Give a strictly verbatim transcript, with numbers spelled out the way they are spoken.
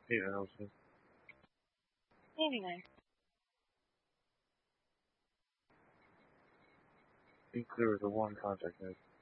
Yeah, I was I Anyway, think there was a one contact.